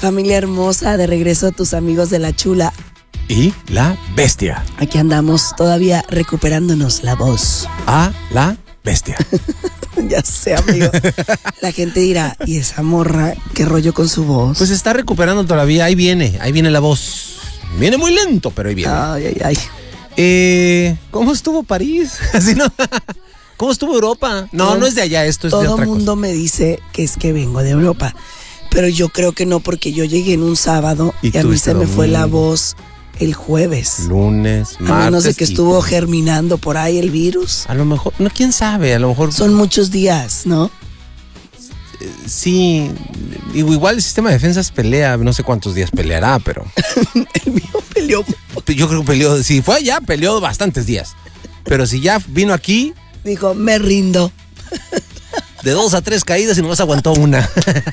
Familia hermosa, de regreso a tus amigos de La Chula. Y la bestia. Aquí andamos todavía recuperándonos la voz. A la bestia. Ya sé, amigo. La gente dirá, ¿y esa morra qué rollo con su voz? Pues está recuperando todavía, ahí viene la voz. Viene muy lento, pero ahí viene. Ay. ¿Cómo estuvo París? Así no. ¿Cómo estuvo Europa? No es de allá, esto es de otra cosa. Todo el mundo me dice que es que vengo de Europa, pero yo creo que no, porque yo llegué en un sábado y a mí se me fue la voz el jueves. Lunes, martes. A menos de que estuvo germinando por ahí el virus. A lo mejor, no, quién sabe, a lo mejor. Son muchos días, ¿no? Sí, igual el sistema de defensas pelea, no sé cuántos días peleará, pero. El mío peleó. Yo creo que peleó, si fue allá, peleó bastantes días. Pero si ya vino aquí. Dijo, me rindo. De 2 a 3 caídas y nomás aguantó una.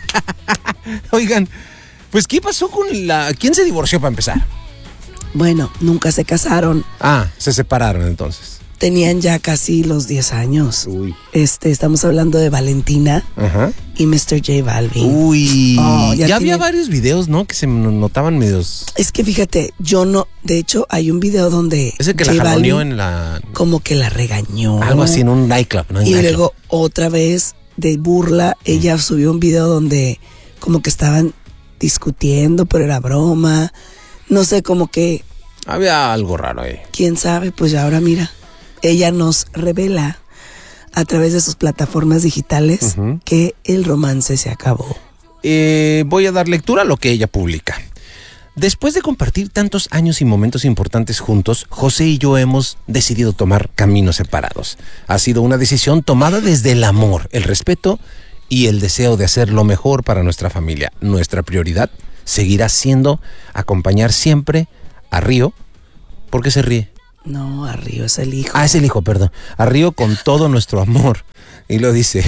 Oigan, pues ¿qué pasó con ¿quién se divorció para empezar? Bueno, nunca se casaron. Se separaron entonces. Tenían ya casi los 10 años. Uy. Estamos hablando de Valentina. Ajá. Y Mr. J Balvin. Uy. Ya había varios videos, ¿no? Que se notaban medios. Es que fíjate, yo no. De hecho, hay un video donde. Ese que J la jaloneó Balvin en la. Como que la regañó. Algo así en un nightclub, ¿no? Y luego otra vez de burla, ella subió un video donde como que estaban discutiendo, pero era broma. No sé, como que. Había algo raro ahí. ¿Quién sabe? Pues ahora mira. Ella nos revela a través de sus plataformas digitales que el romance se acabó. Voy a dar lectura a lo que ella publica. Después de compartir tantos años y momentos importantes juntos, José y yo hemos decidido tomar caminos separados. Ha sido una decisión tomada desde el amor, el respeto y el deseo de hacer lo mejor para nuestra familia. Nuestra prioridad seguirá siendo acompañar siempre a Río. ¿Por qué se ríe? No, a Río es el hijo. Es el hijo, perdón. A Río con todo nuestro amor. Y lo dice,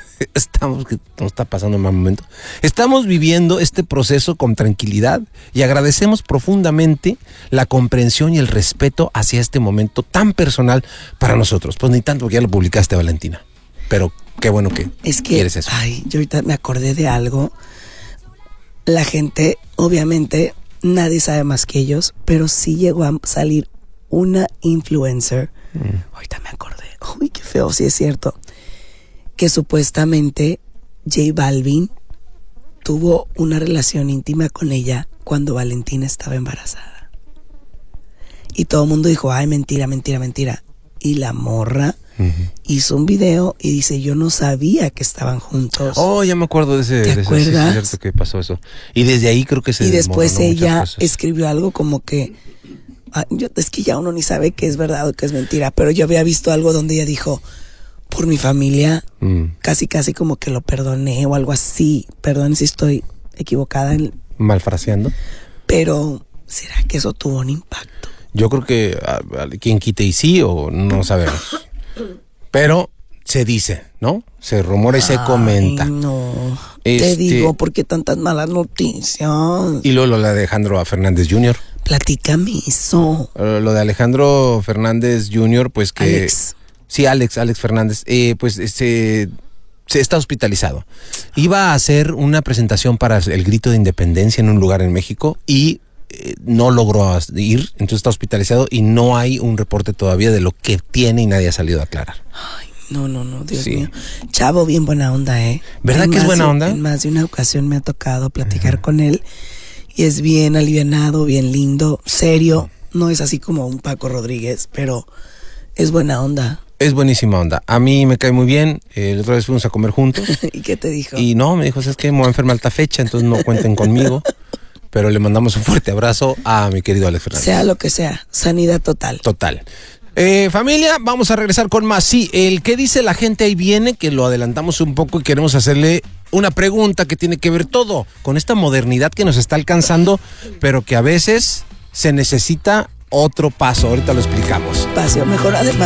no está pasando un mal momento. Estamos viviendo este proceso con tranquilidad y agradecemos profundamente la comprensión y el respeto hacia este momento tan personal para nosotros. Pues ni tanto, porque ya lo publicaste, Valentina. Pero qué bueno que quieres eso. Ay, yo ahorita me acordé de algo. La gente, obviamente, nadie sabe más que ellos, pero sí llegó a salir una influencer, ahorita me acordé, uy, qué feo, sí es cierto, que supuestamente J Balvin tuvo una relación íntima con ella cuando Valentina estaba embarazada. Y todo el mundo dijo, ay, mentira. Y la morra hizo un video y dice, yo no sabía que estaban juntos. Oh, ya me acuerdo de ese. ¿Te acuerdas? Sí, es cierto que pasó eso. Y desde ahí creo que se. Y después ella escribió algo como que, es que ya uno ni sabe qué es verdad o qué es mentira, pero yo había visto algo donde ella dijo, por mi familia, casi como que lo perdoné o algo así. Perdón si estoy equivocada. Malfraseando. Pero, ¿será que eso tuvo un impacto? Yo creo que quien quite y sí o no sabemos. Pero se dice, ¿no? Se rumora y se comenta. No, te digo, ¿por qué tantas malas noticias? Y luego lo de Alejandro Fernández Jr. Platícame eso. Lo de Alejandro Fernández Jr., pues que... Alex. Sí, Alex Fernández, pues se está hospitalizado. Iba a hacer una presentación para el grito de independencia en un lugar en México y no logró ir, entonces está hospitalizado y no hay un reporte todavía de lo que tiene y nadie ha salido a aclarar. Ay, no, Dios mío. Chavo, bien buena onda, ¿eh? ¿Verdad que es buena onda? En más de una ocasión me ha tocado platicar con él y es bien alivianado, bien lindo, serio. No es así como un Paco Rodríguez, pero es buena onda. Es buenísima onda. A mí me cae muy bien. La otra vez fuimos a comer juntos. ¿Y qué te dijo? Y no, me dijo, es que me voy a enfermar alta fecha, entonces no cuenten conmigo. Pero le mandamos un fuerte abrazo a mi querido Alex Fernández. Sea lo que sea, sanidad total. Total. Familia, vamos a regresar con más. Sí, el que dice la gente ahí viene, que lo adelantamos un poco y queremos hacerle una pregunta que tiene que ver todo con esta modernidad que nos está alcanzando, pero que a veces se necesita otro paso. Ahorita lo explicamos. Espacio, mejor además